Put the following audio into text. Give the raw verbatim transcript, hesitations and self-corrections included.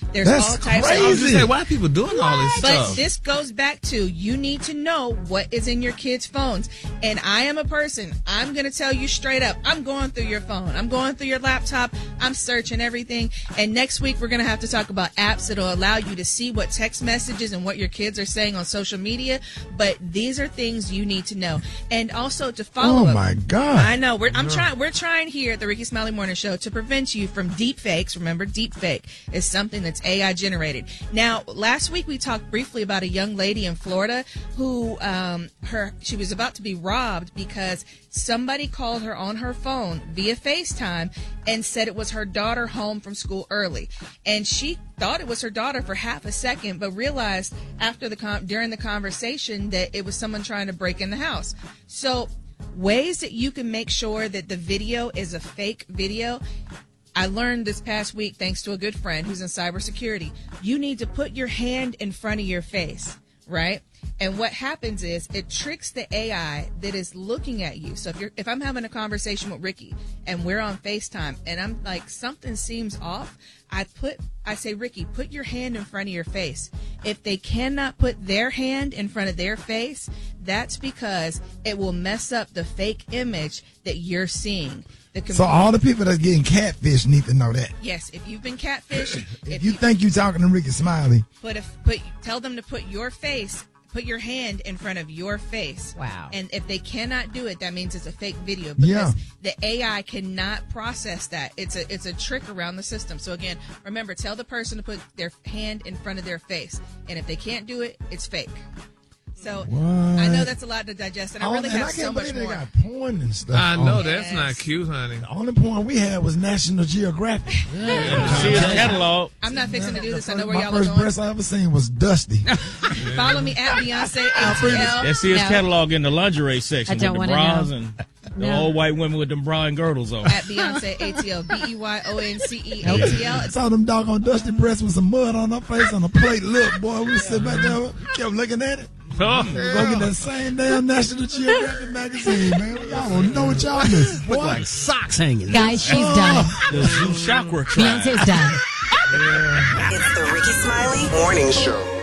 There's That's all types crazy. of. I was just saying, why are people doing all this But stuff? this goes back to you need to know what is in your kids' phones. And I am a person, I'm going to tell you straight up, I'm going through your phone. I'm going through your laptop. I'm searching everything. And next week, we're going to have to talk about apps that will allow you to see what text messages and what your kids are saying on social media. But these are things you need to know. And also to follow Oh, up. my God. I know. We're, I'm trying. We're trying here at the Ricky Smiley Morning Show to prevent you from deep fakes. Remember, deep fake is something that's A I generated. Now, last week we talked briefly about a young lady in Florida who um, her she was about to be robbed because somebody called her on her phone via FaceTime and said it was her daughter home from school early, and she thought it was her daughter for half a second, but realized after the con- during the conversation that it was someone trying to break in the house. So, ways that you can make sure that the video is a fake video. I learned this past week, thanks to a good friend who's in cybersecurity, you need to put your hand in front of your face, right? And what happens is it tricks the A I that is looking at you. So if you're, if I'm having a conversation with Ricky and we're on FaceTime and I'm like, something seems off, I put, I say, Ricky, put your hand in front of your face. If they cannot put their hand in front of their face, that's because it will mess up the fake image that you're seeing. The So all the people that's getting catfish need to know that. Yes, if you've been catfished, If, if you, think you're talking to Ricky Smiley, put a, put tell them to put your face, put your hand in front of your face. Wow. And if they cannot do it, that means it's a fake video because Yeah. the A I cannot process that. It's a it's a trick around the system. So again, remember, tell the person to put their hand in front of their face, and if they can't do it, it's fake. So What? I know that's a lot to digest, and I Oh, really man, have I so can't much believe they more. got porn and stuff. I know on. that's Yes. not cute, honey. The only porn we had was National Geographic. See his catalog. I'm not fixing to do this. I know where My y'all are first going. breast I ever seen was Dusty. Follow me at Beyonce A T L. Let's see his No. catalog in the lingerie section I don't with the wanna bras know. and the No. old white women with them bra and girdles on. At Beyonce A T L, B E Y O N C E A T L. I saw them doggone Dusty breasts with some mud on her face on a plate. Look, boy, we sit back there, we kept looking at it. Oh. Go get that same damn National Geographic magazine, man. Y'all don't know what y'all missing. Look boy. like socks hanging. Guys, she's done. The Zoo Chakra tribe. Beyonce's done. It's the Ricky Smiley Morning Show.